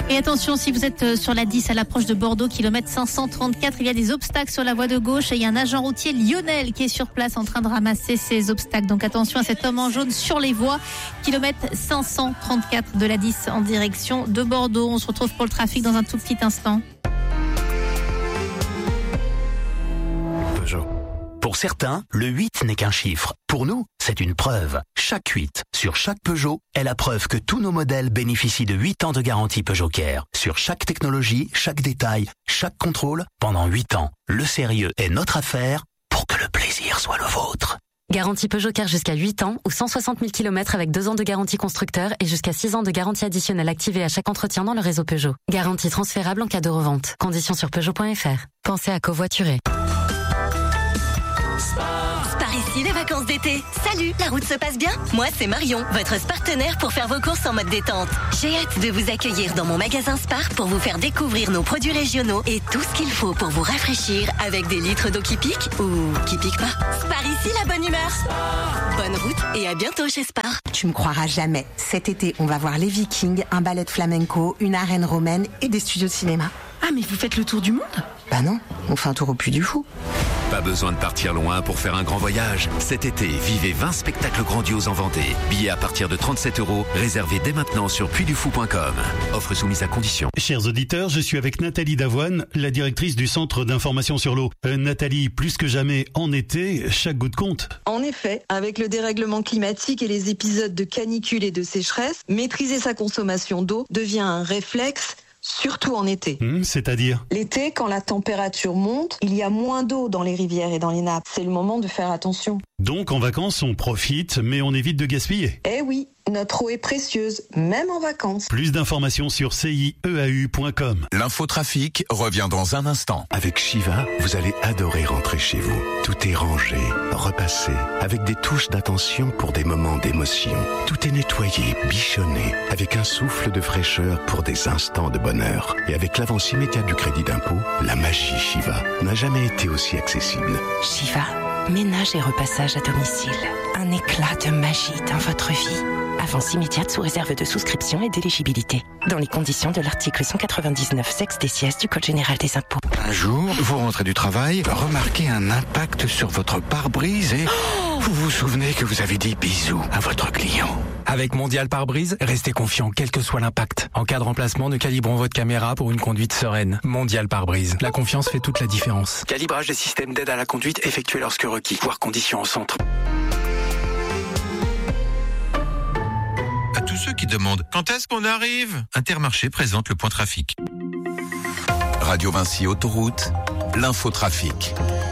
Et attention, si vous êtes sur la 10 à l'approche de Bordeaux, kilomètre 534, il y a des obstacles sur la voie de gauche et il y a un agent routier Lionel qui est sur place en train de ramasser ces obstacles. Donc attention à cet homme en jaune sur les voies, kilomètre 534 de la 10 en direction de Bordeaux. On se retrouve pour le trafic dans un tout petit instant. Peugeot. Pour certains, le 8 n'est qu'un chiffre. Pour nous, c'est une preuve. Chaque 8 sur chaque Peugeot est la preuve que tous nos modèles bénéficient de 8 ans de garantie Peugeot Care. Sur chaque technologie, chaque détail, chaque contrôle, pendant 8 ans. Le sérieux est notre affaire pour que le plaisir soit le vôtre. Garantie Peugeot Care jusqu'à 8 ans ou 160 000 km avec 2 ans de garantie constructeur et jusqu'à 6 ans de garantie additionnelle activée à chaque entretien dans le réseau Peugeot. Garantie transférable en cas de revente. Conditions sur Peugeot.fr. Pensez à covoiturer. Par ici, les vacances d'été. Salut, la route se passe bien? Moi, c'est Marion, votre partenaire pour faire vos courses en mode détente. J'ai hâte de vous accueillir dans mon magasin Spar pour vous faire découvrir nos produits régionaux et tout ce qu'il faut pour vous rafraîchir avec des litres d'eau qui piquent ou qui piquent pas. Spar ici, la bonne humeur. Bonne route et à bientôt chez Spar. Tu me croiras jamais. Cet été, on va voir les Vikings, un ballet de flamenco, une arène romaine et des studios de cinéma. Ah, mais vous faites le tour du monde? Bah non, on fait un tour au Puy du Fou. Pas besoin de partir loin pour faire un grand voyage. Cet été, vivez 20 spectacles grandioses en Vendée. Billets à partir de 37 €, réservés dès maintenant sur puydufou.com. Offre soumise à conditions. Chers auditeurs, je suis avec Nathalie Davoine, la directrice du Centre d'information sur l'eau. Nathalie, plus que jamais en été, chaque goutte compte. En effet, avec le dérèglement climatique et les épisodes de canicule et de sécheresse, maîtriser sa consommation d'eau devient un réflexe, surtout en été. C'est-à-dire ? L'été, quand la température monte, il y a moins d'eau dans les rivières et dans les nappes. C'est le moment de faire attention. Donc en vacances, on profite, mais on évite de gaspiller. Eh oui, notre eau est précieuse, même en vacances. Plus d'informations sur CIEAU.com. L'infotrafic revient dans un instant. Avec Shiva, vous allez adorer rentrer chez vous. Tout est rangé, repassé, avec des touches d'attention pour des moments d'émotion. Tout est nettoyé, bichonné, avec un souffle de fraîcheur pour des instants de bonheur. Et avec l'avance immédiate du crédit d'impôt, la magie Shiva n'a jamais été aussi accessible. Shiva, ménage et repassage à domicile. Un éclat de magie dans votre vie. Avance immédiate sous réserve de souscription et d'éligibilité. Dans les conditions de l'article 199 sexe des sièges du Code général des impôts. Un jour, vous rentrez du travail, remarquez un impact sur votre pare-brise et vous vous souvenez que vous avez dit bisous à votre client. Avec Mondial Pare-Brise, restez confiant quel que soit l'impact. En cas de remplacement, nous calibrons votre caméra pour une conduite sereine. Mondial Pare-Brise. La confiance fait toute la différence. Calibrage des systèmes d'aide à la conduite effectué lorsque requis. Voir conditions en centre. À tous ceux qui demandent quand est-ce qu'on arrive, Intermarché présente le point trafic. Radio Vinci Autoroute, l'infotrafic.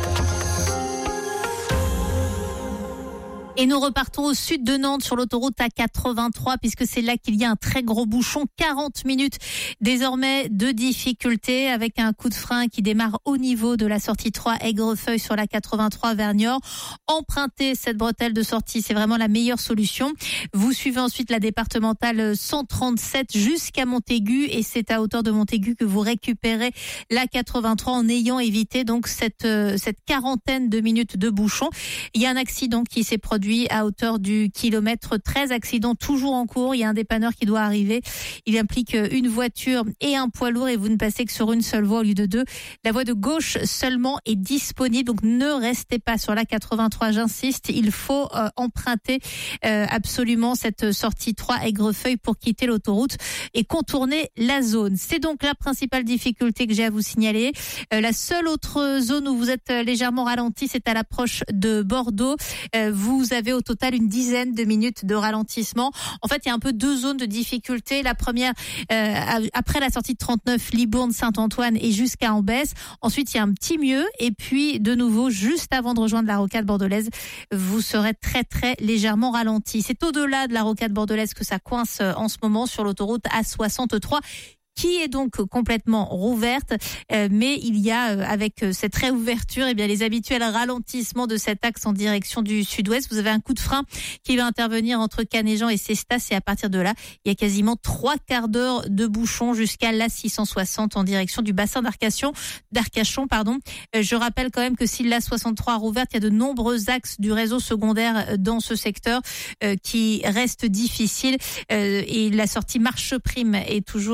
Et nous repartons au sud de Nantes sur l'autoroute A83 puisque c'est là qu'il y a un très gros bouchon. 40 minutes désormais de difficulté avec un coup de frein qui démarre au niveau de la sortie 3 Aigrefeuille sur la 83 vers Niort. Empruntez cette bretelle de sortie, c'est vraiment la meilleure solution. Vous suivez ensuite la départementale 137 jusqu'à Montaigu et c'est à hauteur de Montaigu que vous récupérez la 83 en ayant évité donc cette quarantaine de minutes de bouchon. Il y a un accident qui s'est produit à hauteur du kilomètre 13, accident toujours en cours. Il y a un dépanneur qui doit arriver. Il implique une voiture et un poids lourd et vous ne passez que sur une seule voie au lieu de deux. La voie de gauche seulement est disponible, donc ne restez pas sur la 83, j'insiste. Il faut emprunter absolument cette sortie 3 Aigrefeuille pour quitter l'autoroute et contourner la zone. C'est donc la principale difficulté que j'ai à vous signaler. La seule autre zone où vous êtes légèrement ralenti, c'est à l'approche de Bordeaux. Vous avez au total une dizaine de minutes de ralentissement. En fait, il y a un peu deux zones de difficulté. La première, après la sortie de 39, Libourne, Saint-Antoine et jusqu'à Ambès. Ensuite, il y a un petit mieux. Et puis, de nouveau, juste avant de rejoindre la rocade bordelaise, vous serez très, très légèrement ralenti. C'est au-delà de la rocade bordelaise que ça coince en ce moment sur l'autoroute A63. Qui est donc complètement rouverte, mais il y a avec cette réouverture, les habituels ralentissements de cet axe en direction du sud-ouest. Vous avez un coup de frein qui va intervenir entre Canéjan et Cestas et à partir de là, il y a quasiment 3/4 d'heure de bouchon jusqu'à la 660 en direction du bassin d'Arcachon. Je rappelle quand même que si la 63 rouverte, il y a de nombreux axes du réseau secondaire dans ce secteur qui restent difficiles et la sortie Marche Prime est toujours fermée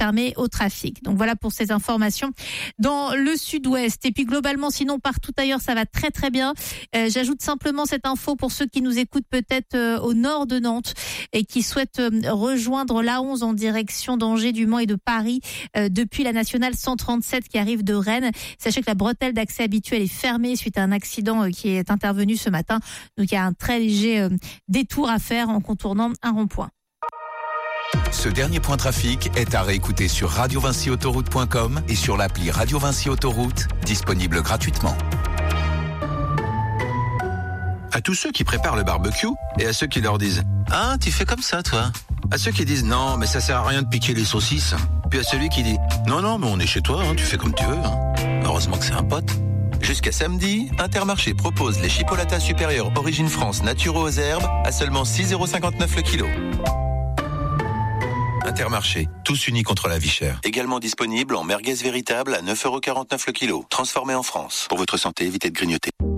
fermé au trafic. Donc voilà pour ces informations dans le sud-ouest. Et puis globalement, sinon partout ailleurs, ça va très très bien. J'ajoute simplement cette info pour ceux qui nous écoutent peut-être au nord de Nantes et qui souhaitent rejoindre l'A11 en direction d'Angers, du Mans et de Paris depuis la nationale 137 qui arrive de Rennes. Sachez que la bretelle d'accès habituelle est fermée suite à un accident qui est intervenu ce matin. Donc il y a un très léger détour à faire en contournant un rond-point. Ce dernier point trafic est à réécouter sur radiovincyautoroute.com et sur l'appli Radio Vinci Autoroute, disponible gratuitement. À tous ceux qui préparent le barbecue et à ceux qui leur disent « Ah, tu fais comme ça, toi ?» À ceux qui disent « Non, mais ça sert à rien de piquer les saucisses ». Puis à celui qui dit « Non, non, mais on est chez toi, tu fais comme tu veux. » Heureusement que c'est un pote. Jusqu'à samedi, Intermarché propose les chipolatas supérieurs Origine France naturaux aux herbes à seulement 6,59€ le kilo. Intermarché, tous unis contre la vie chère. Également disponible en merguez véritable à 9,49€ le kilo. Transformé en France. Pour votre santé, évitez de grignoter.